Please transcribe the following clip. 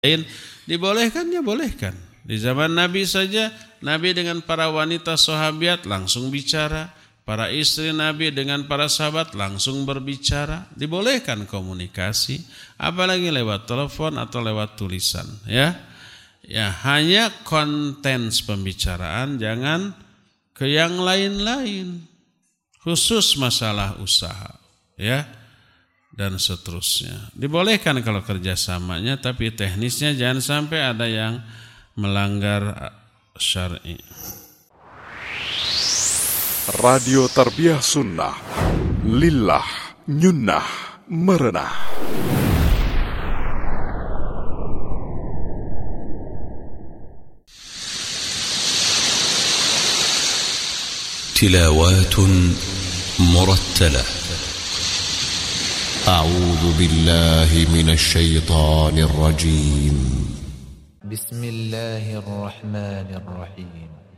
lain dibolehkan, ya bolehkan. Di zaman Nabi saja, Nabi dengan para wanita sahabiat langsung bicara, para istri Nabi dengan para sahabat langsung berbicara, dibolehkan komunikasi, apalagi lewat telepon atau lewat tulisan, ya. Ya, hanya konten pembicaraan, jangan ke yang lain-lain, khusus masalah usaha, ya, dan seterusnya. Dibolehkan kalau kerjasamanya, tapi teknisnya jangan sampai ada yang melanggar syar'i. Radio Tarbiyah Sunnah, lillah, nyunnah, merenah. تلاوات مرتلة. أعوذ بالله من الشيطان الرجيم. بسم الله الرحمن الرحيم.